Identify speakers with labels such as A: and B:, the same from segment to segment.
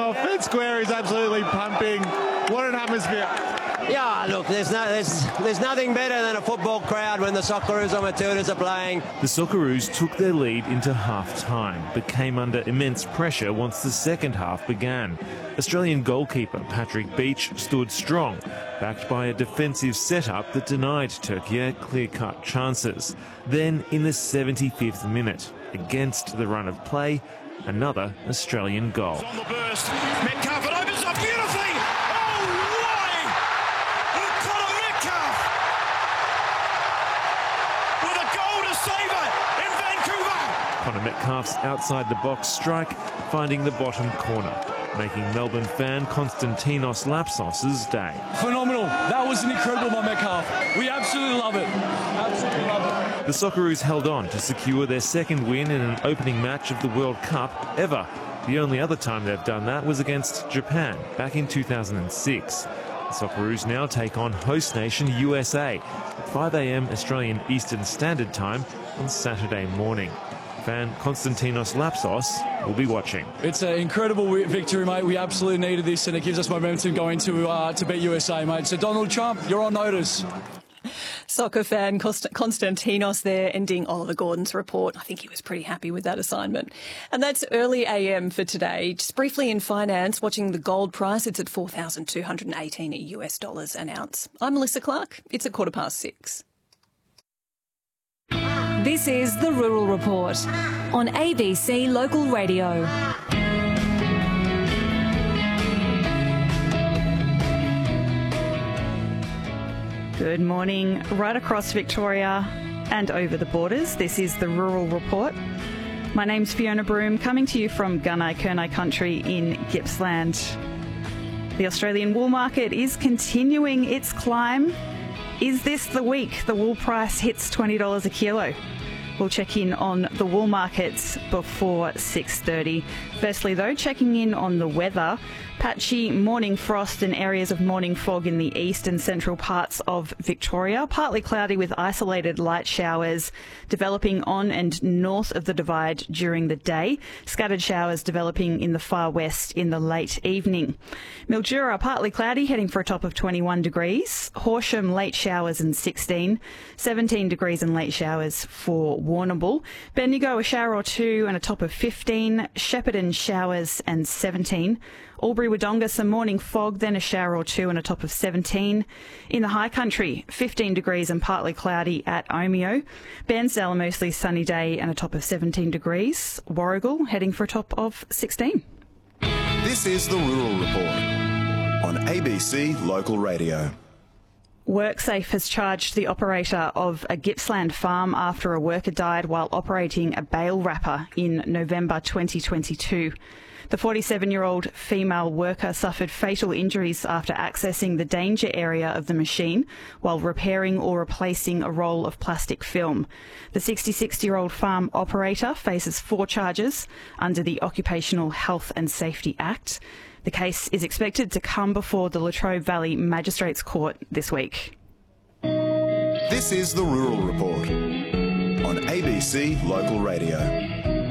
A: off. Red Square is absolutely pumping. What an atmosphere.
B: Yeah, look, there's nothing better than a football crowd when the Socceroos or Matildas are playing.
C: The Socceroos took their lead into half-time, but came under immense pressure once the second half began. Australian goalkeeper Patrick Beach stood strong, backed by a defensive setup that denied Turkey clear-cut chances. Then, in the 75th minute, against the run of play, another Australian goal.
D: On the burst, Metcalf, it opens up beautifully. Oh, why? Connor Metcalf with a goal to save it in Vancouver.
C: Connor Metcalf's outside-the-box strike finding the bottom corner, making Melbourne fan Konstantinos Lapsos' day.
E: Phenomenal. That was an incredible by Metcalf. We absolutely love it. Absolutely love it.
C: The Socceroos held on to secure their second win in an opening match of the World Cup ever. The only other time they've done that was against Japan back in 2006. The Socceroos now take on host nation USA at 5 a.m. Australian Eastern Standard Time on Saturday morning. Fan Konstantinos Lapsos will be watching.
E: It's an incredible victory, mate. We absolutely needed this, and it gives us momentum going to beat USA, mate. So Donald Trump, you're on notice.
F: Soccer fan Konstantinos there, ending Oliver Gordon's report. I think he was pretty happy with that assignment. And that's early AM for today. Just briefly in finance, watching the gold price. It's at $4,218 US an ounce. I'm Melissa Clark. It's at 6:15.
G: This is the Rural Report on ABC Local Radio.
H: Good morning. Right across Victoria and over the borders, this is the Rural Report. My name's Fiona Broom, coming to you from Gunai-Kurnai country in Gippsland. The Australian wool market is continuing its climb. Is this the week the wool price hits $20 a kilo? We'll check in on the wool markets before 6:30. Firstly, though, checking in on the weather. Patchy morning frost and areas of morning fog in the east and central parts of Victoria. Partly cloudy with isolated light showers developing on and north of the Divide during the day. Scattered showers developing in the far west in the late evening. Mildura, partly cloudy, heading for a top of 21 degrees. Horsham, late showers and 16. 17 degrees and late showers for Warrnambool. Bendigo, a shower or two and a top of 15. Shepparton, showers and 17. Albury-Wodonga, some morning fog, then a shower or two and a top of 17. In the high country, 15 degrees and partly cloudy at Omeo. Bairnsdale, a mostly sunny day and a top of 17 degrees. Warragul, heading for a top of 16.
I: This is the Rural Report on ABC Local Radio.
H: WorkSafe has charged the operator of a Gippsland farm after a worker died while operating a bale wrapper in November 2022. The 47-year-old female worker suffered fatal injuries after accessing the danger area of the machine while repairing or replacing a roll of plastic film. The 66-year-old farm operator faces 4 charges under the Occupational Health and Safety Act. The case is expected to come before the Latrobe Valley Magistrates Court this week.
I: This is the Rural Report on ABC Local Radio.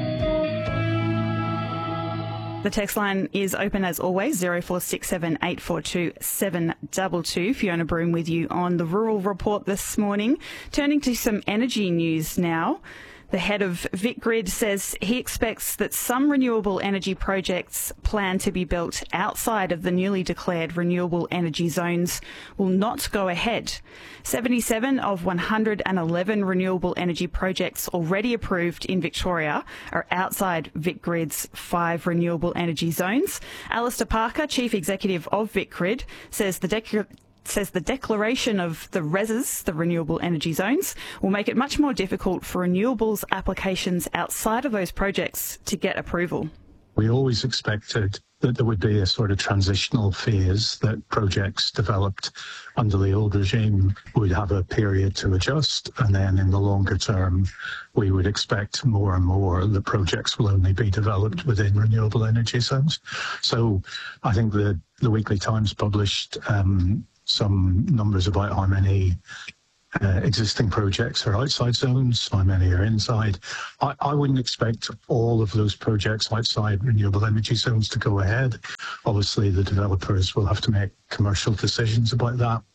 H: The text line is open as always, 0467 842 722. Fiona Broom with you on the Rural Report this morning. Turning to some energy news now. The head of VicGrid says he expects that some renewable energy projects planned to be built outside of the newly declared renewable energy zones will not go ahead. 77 of 111 renewable energy projects already approved in Victoria are outside VicGrid's 5 renewable energy zones. Alistair Parker, Chief Executive of VicGrid, says the declaration of the REZs, the renewable energy zones, will make it much more difficult for renewables applications outside of those projects to get approval.
J: We always expected that there would be a sort of transitional phase, that projects developed under the old regime would have a period to adjust, and then in the longer term we would expect more and more the projects will only be developed within renewable energy zones. So I think the Weekly Times published some numbers about how many existing projects are outside zones, how many are inside. I wouldn't expect all of those projects outside renewable energy zones to go ahead. Obviously, the developers will have to make commercial decisions about that.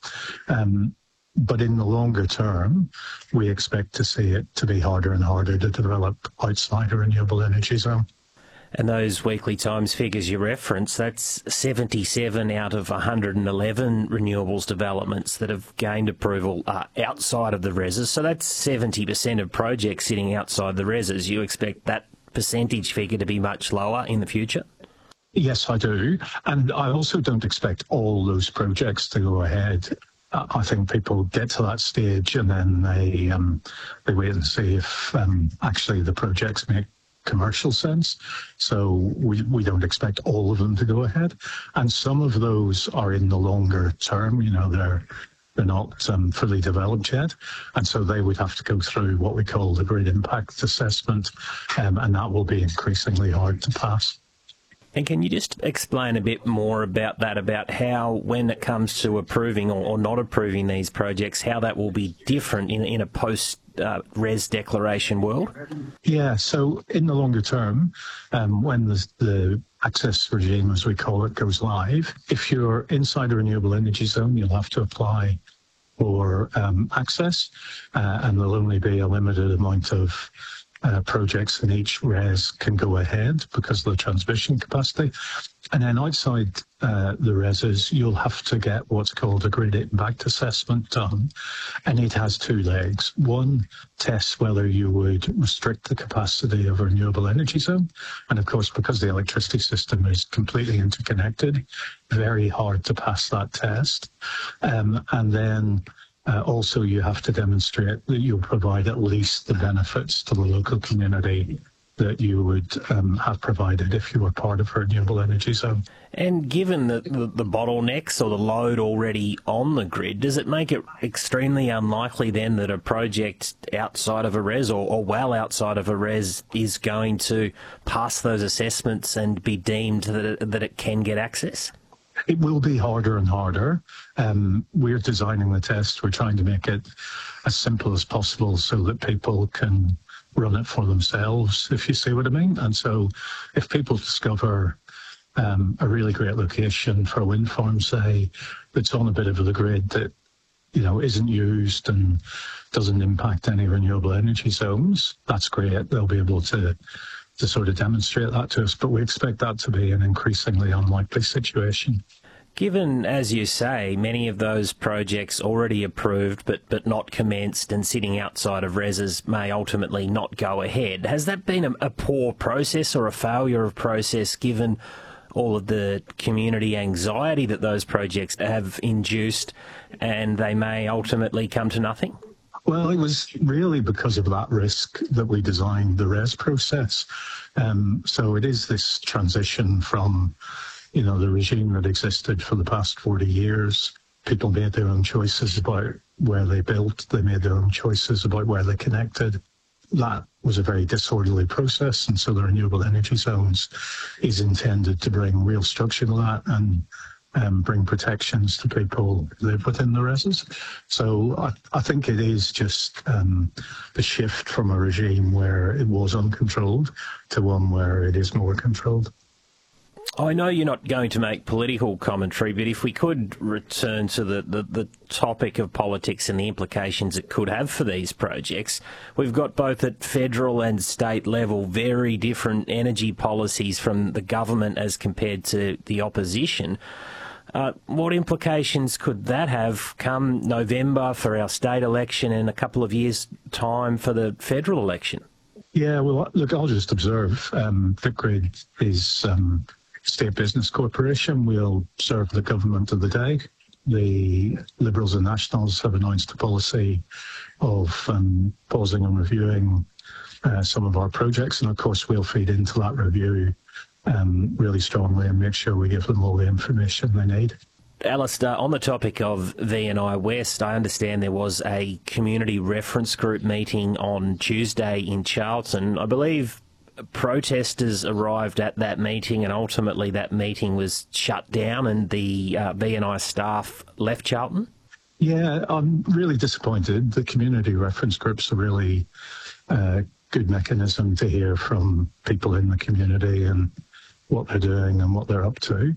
J: But in the longer term, we expect to see it to be harder and harder to develop outside a renewable energy zone.
K: And those Weekly Times figures you reference, that's 77 out of 111 renewables developments that have gained approval outside of the RESs. So that's 70% of projects sitting outside the RESs. You expect that percentage figure to be much lower in the future?
J: Yes, I do. And I also don't expect all those projects to go ahead. I think people get to that stage and then they wait and see if actually the projects make commercial sense. So we don't expect all of them to go ahead. And some of those are in the longer term, they're not fully developed yet. And so they would have to go through what we call the grid impact assessment, and that will be increasingly hard to pass.
K: And can you just explain a bit more about that, about how, when it comes to approving or not approving these projects, how that will be different in a post-RES declaration world?
J: Yeah, so in the longer term, when the access regime, as we call it, goes live, if you're inside a renewable energy zone, you'll have to apply for access, and there'll only be a limited amount of projects in each RES can go ahead because of the transmission capacity. And then outside the RESs, you'll have to get what's called a grid impact assessment done. And it has two legs. One tests whether you would restrict the capacity of a renewable energy zone. And of course, because the electricity system is completely interconnected, very hard to pass that test. And then also, you have to demonstrate that you'll provide at least the benefits to the local community that you would have provided if you were part of a renewable energy zone.
K: And given the bottlenecks or the load already on the grid, does it make it extremely unlikely then that a project outside of a RES or well outside of a RES is going to pass those assessments and be deemed that it can get access?
J: It will be harder and harder. We're designing the test. We're trying to make it as simple as possible so that people can run it for themselves, if you see what I mean. And so if people discover a really great location for a wind farm, say, that's on a bit of the grid that, isn't used and doesn't impact any renewable energy zones, that's great. They'll be able to sort of demonstrate that to us, but we expect that to be an increasingly unlikely situation.
K: Given, as you say, many of those projects already approved but not commenced and sitting outside of RESs may ultimately not go ahead, has that been a poor process or a failure of process given all of the community anxiety that those projects have induced and they may ultimately come to nothing?
J: Well, it was really because of that risk that we designed the RES process. So it is this transition from, the regime that existed for the past 40 years. People made their own choices about where they built. They made their own choices about where they connected. That was a very disorderly process. And so the renewable energy zones is intended to bring real structure to that and bring protections to people who live within the RESs. So I think it is just the shift from a regime where it was uncontrolled to one where it is more controlled.
K: I know you're not going to make political commentary, but if we could return to the topic of politics and the implications it could have for these projects, we've got both at federal and state level very different energy policies from the government as compared to the opposition. What implications could that have come November for our state election and a couple of years' time for the federal election?
J: Yeah, well, look, I'll just observe. Vicgrid is State Business Corporation. Will serve the government of the day. The Liberals and Nationals have announced a policy of pausing and reviewing some of our projects, and of course we'll feed into that review really strongly and make sure we give them all the information they need.
K: Alistair, on the topic of VNI West, I understand there was a community reference group meeting on Tuesday in Charlton. I believe protesters arrived at that meeting and ultimately that meeting was shut down and the VNI staff left Charlton?
J: Yeah, I'm really disappointed. The community reference groups are really a good mechanism to hear from people in the community and what they're doing and what they're up to.